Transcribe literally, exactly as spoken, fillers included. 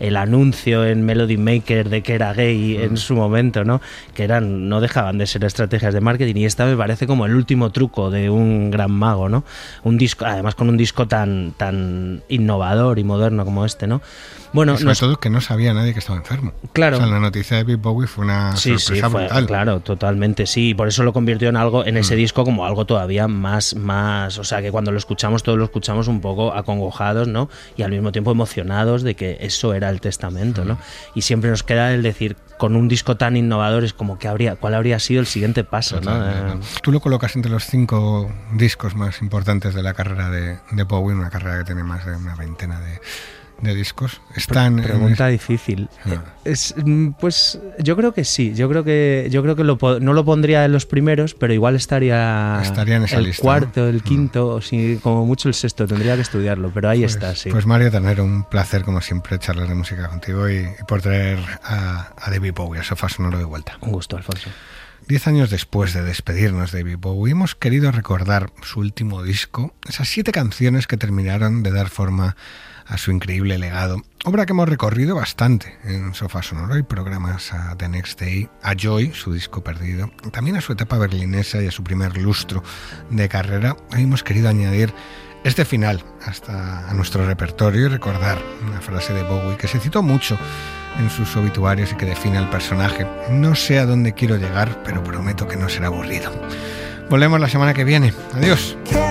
el anuncio en Melody Maker de que era gay en su momento, ¿no? Que eran, no dejaban de ser estrategias de marketing, y esta me parece como el último truco de un gran mago, ¿no? Un disco, además con un disco tan, tan innovador y moderno como este, ¿no? Bueno, y sobre nos... todo que no sabía nadie que estaba enfermo. Claro. O sea, la noticia de David Bowie fue una sí, sorpresa sí, fue, brutal. Claro, totalmente, sí. Y por eso lo convirtió en algo, en ese mm. disco, como algo todavía más, más, o sea, que cuando lo escuchamos, todos lo escuchamos un poco acongojados, ¿no? Y al mismo tiempo emocionados de que eso era el testamento, ¿no? Y siempre nos queda el decir, con un disco tan innovador, es como que habría, ¿cuál habría sido el siguiente paso, ¿no? Eh... Tú lo colocas entre los cinco discos más importantes de la carrera de, de Bowie, una carrera que tiene más de una veintena de de discos. Están pregunta en... difícil. Ah. Es, pues yo creo que sí. Yo creo que yo creo que lo, no lo pondría en los primeros, pero igual estaría, estaría en esa el lista, cuarto, ¿no? el quinto, mm. o si, como mucho el sexto. Tendría que estudiarlo, pero ahí pues, está, sí. Pues Mario Tanero, un placer como siempre charlar de música contigo y, y por traer a, a David Bowie al Sofá Sonoro de vuelta. Un gusto, Alfonso. Diez años después de despedirnos de David Bowie, hemos querido recordar su último disco, esas siete canciones que terminaron de dar forma a su increíble legado. Obra que hemos recorrido bastante en Sofá Sonoro y programas a The Next Day, a Joy, su disco perdido, también a su etapa berlinesa y a su primer lustro de carrera. Hoy hemos querido añadir este final hasta a nuestro repertorio y recordar una frase de Bowie que se citó mucho en sus obituarios y que define al personaje. No sé a dónde quiero llegar, pero prometo que no será aburrido. Volvemos la semana que viene. Adiós.